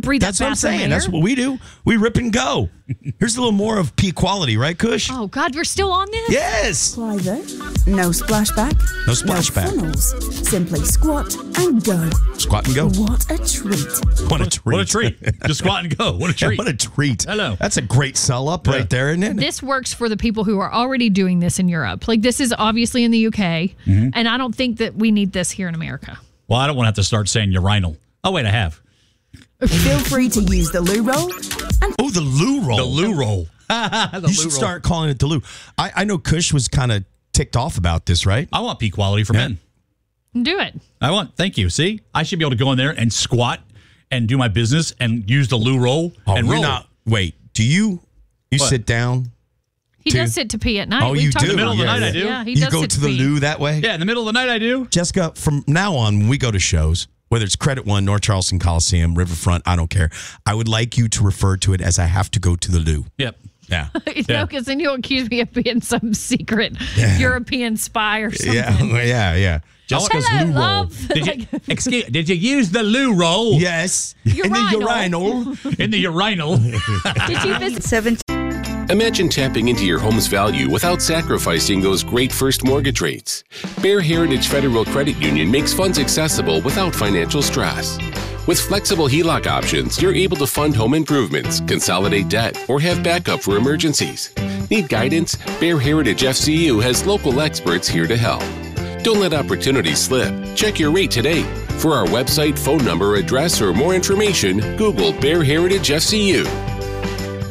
breathe That's that what I'm bathroom saying. air. That's what we do. We rip and go. Here's a little more of P quality, right, Kush? Oh, God, we're still on this? Yes. Private, no splashback, No splashback. no funnels. Simply squat and go. Squat and go. What a treat. What a treat. What a treat. Just squat and go. What a treat. What a treat. Hello. That's a great sell up right there, isn't it? This works for the people who are already doing this in Europe. Like, this is obviously in the UK, and I don't think that we need this here in America. Well, I don't want to have to start saying urinal. Oh, wait, I have. Feel free to use the loo roll. Oh, the loo roll. The loo roll. You should start calling it the loo. I know Kush was kind of ticked off about this, right? I want peak quality for men. Do it. Thank you. See, I should be able to go in there and squat and do my business and use the loo roll and roll. Wait, do you What? sit down? He does sit to pee at night. Oh, We've you talked do? In the middle of the night, I do. Yeah, he You does go sit to the pee. loo that way? Yeah, in the middle of the night, I do. Jessica, from now on, when we go to shows, whether it's Credit One, North Charleston Coliseum, Riverfront, I don't care. I would like you to refer to it as I have to go to the loo. Yep. Yeah. No, because then you'll accuse me of being some secret European spy or something. Yeah. Jessica's Hello, loo roll. love. Did you use the loo roll? Yes. In the urinal. In the urinal. Did you visit? Imagine tapping into your home's value without sacrificing those great first mortgage rates. Bear Heritage Federal Credit Union makes funds accessible without financial stress. With flexible HELOC options, you're able to fund home improvements, consolidate debt, or have backup for emergencies. Need guidance? Bear Heritage FCU has local experts here to help. Don't let opportunities slip. Check your rate today. For our website, phone number, address, or more information, Google Bear Heritage FCU.